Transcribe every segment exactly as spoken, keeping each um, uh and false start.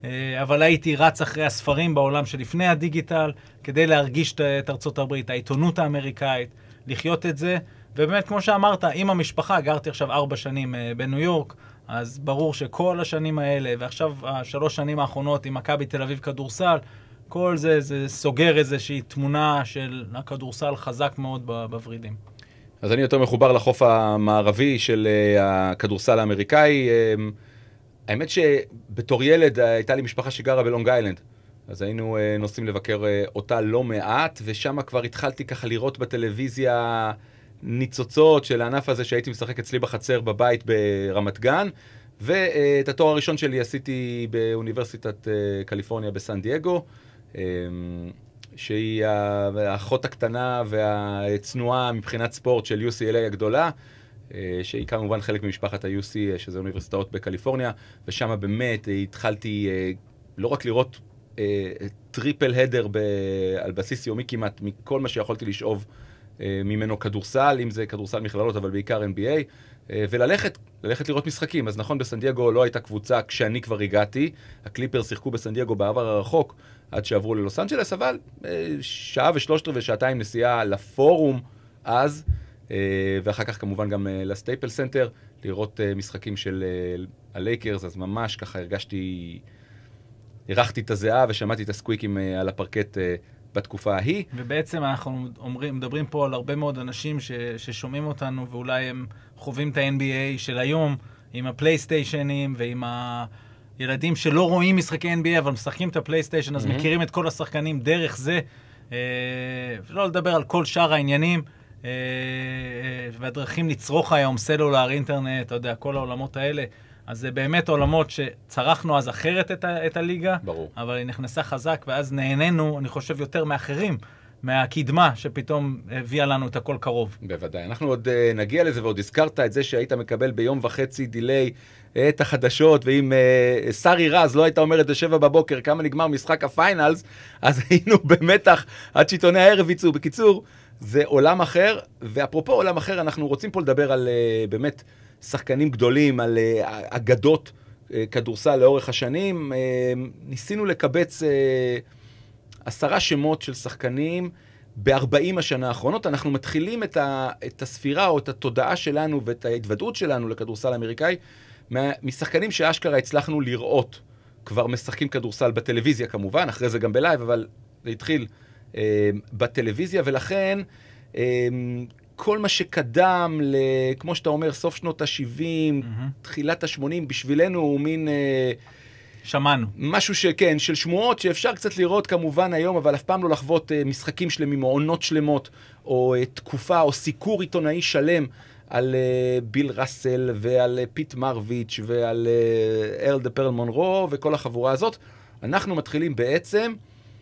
אבל הייתי רץ אחרי הספרים בעולם שלפני הדיגיטל, כדי להרגיש את ארצות הברית, העיתונות האמריקאית, לחיות את זה. ובאמת, כמו שאמרת, עם המשפחה, גרתי עכשיו ארבע שנים בניו יורק, אז ברור שכל השנים האלה, ועכשיו השלוש שנים האחרונות עם מכבי תל אביב כדורסל, כל זה, זה סוגר איזושהי תמונה של הכדורסל חזק מאוד בוורידים. אז אני יותר מחובר לחוף המערבי של הכדורסל האמריקאי. האמת שבתור ילד הייתה לי משפחה שגרה בלונג איילנד, אז היינו נוסעים לבקר אותה לא מעט, ושם כבר התחלתי ככה לראות בטלוויזיה ניצוצות של הענף הזה שהייתי משחק אצלי בחצר בבית ברמת גן, ואת התואר הראשון שלי עשיתי באוניברסיטת קליפורניה בסן דייגו, שהיא האחות הקטנה והצנועה מבחינת ספורט של יו סי אל איי הגדולה, שהיא כמובן חלק ממשפחת ה-יו סי, שזה אוניברסיטאות בקליפורניה, ושם באמת התחלתי לא רק לראות טריפל הדר על בסיס יומי כמעט, מכל מה שיכולתי לשאוב ממנו כדורסל, אם זה כדורסל מכללות, אבל בעיקר אן בי איי, וללכת, ללכת לראות משחקים. אז נכון, בסן דייגו לא הייתה קבוצה כשאני כבר הגעתי, הקליפר שיחקו בסן דייגו בעבר הרחוק, עד שעברו ללוס אנג'לס, אבל שעה ושלושת ושעתיים נסיעה לפורום אז, ואחר כך כמובן גם לסטייפל סנטר, לראות משחקים של הלייקרס, אז ממש ככה הרגשתי, הרחתי את הזיעה ושמעתי את הסקוויקים על הפרקט בתקופה ההיא. ובעצם אנחנו אומרים, מדברים פה על הרבה מאוד אנשים ש, ששומעים אותנו, ואולי הם חווים את ה-אן בי איי של היום, עם הפלייסטיישנים ועם הילדים שלא רואים משחקי אן בי איי, אבל משחקים את הפלייסטיישן, אז mm-hmm. מכירים את כל השחקנים דרך זה, אה, ולא לדבר על כל שאר העניינים, אה, אה, והדרכים לצרוך היום, סלולר, אינטרנט, אתה יודע, כל העולמות האלה. אז זה באמת עולמות שצרכנו אז אחרת את, ה, את הליגה, ברור. אבל היא נכנסה חזק, ואז נהנינו, אני חושב, יותר מאחרים, מהקדמה שפתאום הביאה לנו את הכל קרוב. בוודאי. אנחנו עוד uh, נגיע לזה, ועוד הזכרת את זה שהיית מקבל ביום וחצי דילי את החדשות, ואם uh, שרי רז לא הייתה אומרת בשבע בבוקר כמה נגמר משחק הפיינלס, אז היינו במתח עד שעיתוני הערב יצאו. בקיצור, זה עולם אחר, ואפרופו עולם אחר, אנחנו רוצים פה לדבר על uh, באמת שחקנים גדולים, על uh, אגדות uh, כדורסל לאורך השנים. Uh, ניסינו לקבץ uh, עשרה שמות של שחקנים ב-ארבעים השנה האחרונות. אנחנו מתחילים את, ה, את הספירה או את התודעה שלנו ואת ההתוודעות שלנו לכדורסל האמריקאי, משחקנים שאשכרה הצלחנו לראות כבר משחקים כדורסל בטלוויזיה כמובן, אחרי זה גם בלייב, אבל זה התחיל אה, בטלוויזיה, ולכן אה, כל מה שקדם, ל, כמו שאתה אומר, סוף שנות ה-שבעים, mm-hmm. תחילת ה-שמונים, בשבילנו הוא מין... אה, שמענו. משהו שכן, של שמועות שאפשר קצת לראות כמובן היום, אבל אף פעם לא לחוות אה, משחקים שלמים, או עונות שלמות, או אה, תקופה, או סיקור עיתונאי שלם, על uh, ביל ראסל ועל uh, פיט מרוויץ' ועל uh, ארל דה פרל מונרו וכל החבורה הזאת. אנחנו מתחילים בעצם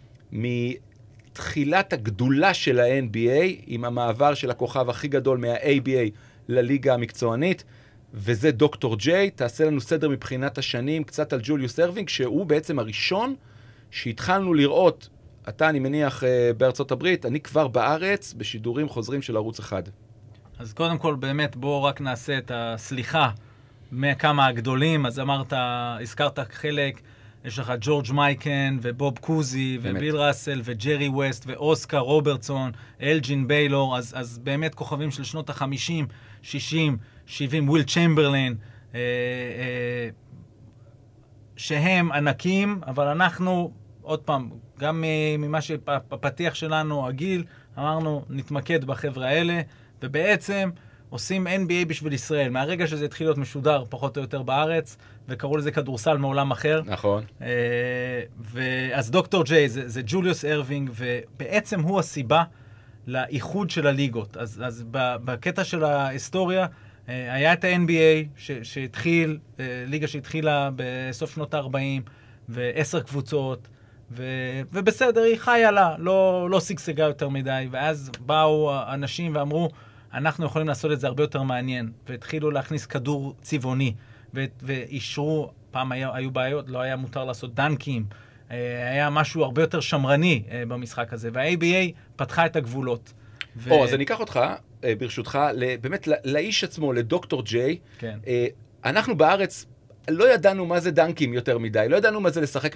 מתחילת הגדולה של ה-אן בי איי, עם המעבר של הכוכב הכי גדול מה-איי בי איי לליגה המקצוענית, וזה דוקטור ג'יי. תעשה לנו סדר מבחינת השנים, קצת על ג'וליוס ארווינג, שהוא בעצם הראשון שהתחלנו לראות, אתה אני מניח uh, בארצות הברית, אני כבר בארץ בשידורים חוזרים של ערוץ אחד. אז קודם כל, באמת, בואו רק נעשה את הסליחה מכמה הגדולים. אז אמרת, הזכרת חלק, יש לך ג'ורג' מייקן, ובוב קוזי, וביל ראסל, וג'רי ווסט, ואוסקר רוברטסון, אלג'ין ביילור, אז, אז באמת כוכבים של שנות ה-חמישים, שישים, שבעים, וויל צ'מברלין, אה, אה, שהם ענקים, אבל אנחנו, עוד פעם, גם ממה שהפתיח שלנו, הגיל, אמרנו, נתמקד בחבר'ה האלה, ובעצם עושים אן בי איי בשביל ישראל. מהרגע שזה התחיל להיות משודר פחות או יותר בארץ, וקראו לזה כדורסל מעולם אחר. נכון. אז דוקטור ג'יי זה, זה ג'וליוס ארווינג, ובעצם הוא הסיבה לאיחוד של הליגות. אז, אז בקטע של ההיסטוריה, היה את ה-אן בי איי ש, שהתחיל, ליגה שהתחילה בסוף שנות ה-ארבעים, ועשר קבוצות, ו... ובסדר, היא חיה לה, לא, לא סגסגה יותר מדי, ואז באו אנשים ואמרו, אנחנו יכולים לעשות את זה הרבה יותר מעניין, והתחילו להכניס כדור צבעוני, ו... ואישרו, פעם היה, היו בעיות, לא היה מותר לעשות דנקים, היה משהו הרבה יותר שמרני במשחק הזה, וה-איי בי איי פתחה את הגבולות. ו... או, אז אני אקח אותך, ברשותך, באמת לאיש עצמו, לדוקטור ג'יי, כן. אנחנו בארץ לא ידענו מה זה דנקים יותר מדי, לא ידענו מה זה לשחק